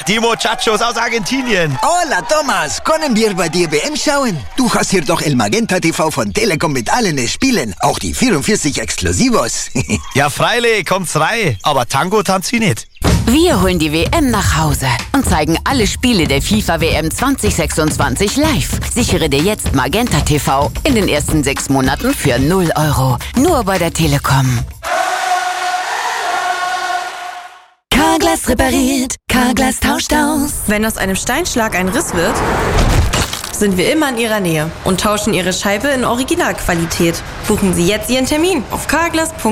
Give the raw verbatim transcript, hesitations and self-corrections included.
Die Muchachos aus Argentinien. Hola, Thomas. Können wir bei dir W M schauen? Du hast hier doch El Magenta T V von Telekom mit allen Spielen. Auch die vierundvierzig Exklusivos. Ja, freilich, kommt's rein. Aber Tango tanzt sie nicht. Wir holen die W M nach Hause und zeigen alle Spiele der FIFA W M zwanzig sechsundzwanzig live. Sichere dir jetzt Magenta T V in den ersten sechs Monaten für null Euro. Nur bei der Telekom. Carglass repariert, Carglass tauscht aus. Wenn aus einem Steinschlag ein Riss wird, sind wir immer in Ihrer Nähe und tauschen Ihre Scheibe in Originalqualität. Buchen Sie jetzt Ihren Termin auf carglass punkt de.